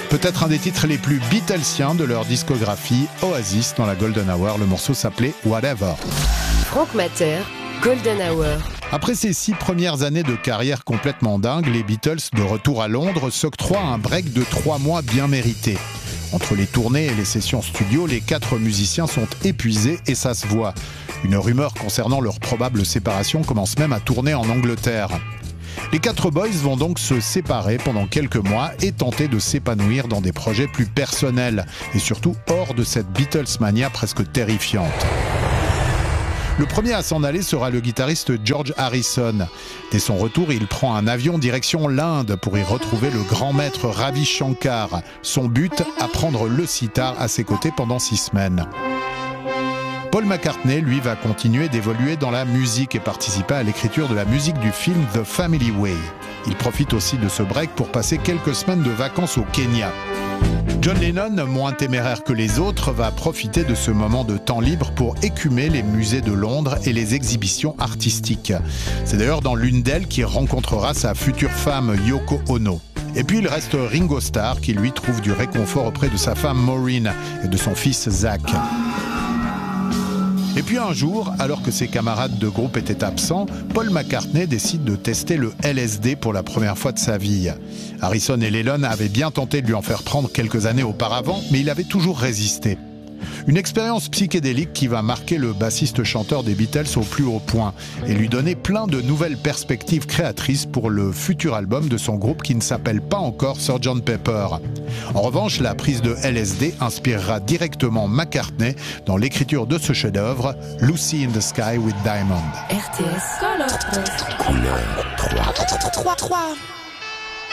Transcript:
Peut-être un des titres les plus Beatlesiens de leur discographie, Oasis dans la Golden Hour. Le morceau s'appelait Whatever. Franck Matter, Golden Hour. Après ces 6 premières années de carrière complètement dingue, les Beatles, de retour à Londres, s'octroient un break de 3 mois bien mérité. Entre les tournées et les sessions studio, les 4 musiciens sont épuisés et ça se voit. Une rumeur concernant leur probable séparation commence même à tourner en Angleterre. Les 4 boys vont donc se séparer pendant quelques mois et tenter de s'épanouir dans des projets plus personnels et surtout hors de cette Beatlesmania presque terrifiante. Le premier à s'en aller sera le guitariste George Harrison. Dès son retour, il prend un avion direction l'Inde pour y retrouver le grand maître Ravi Shankar. Son but, apprendre le sitar à ses côtés pendant 6 semaines. Paul McCartney, lui, va continuer d'évoluer dans la musique et participer à l'écriture de la musique du film The Family Way. Il profite aussi de ce break pour passer quelques semaines de vacances au Kenya. John Lennon, moins téméraire que les autres, va profiter de ce moment de temps libre pour écumer les musées de Londres et les exhibitions artistiques. C'est d'ailleurs dans l'une d'elles qu'il rencontrera sa future femme Yoko Ono. Et puis il reste Ringo Starr qui lui trouve du réconfort auprès de sa femme Maureen et de son fils Zach. Et puis un jour, alors que ses camarades de groupe étaient absents, Paul McCartney décide de tester le LSD pour la première fois de sa vie. Harrison et Lennon avaient bien tenté de lui en faire prendre quelques années auparavant, mais il avait toujours résisté. Une expérience psychédélique qui va marquer le bassiste-chanteur des Beatles au plus haut point et lui donner plein de nouvelles perspectives créatrices pour le futur album de son groupe qui ne s'appelle pas encore Sgt Pepper. En revanche, la prise de LSD inspirera directement McCartney dans l'écriture de ce chef-d'œuvre, Lucy in the Sky with Diamond. RTS. Couleur 3.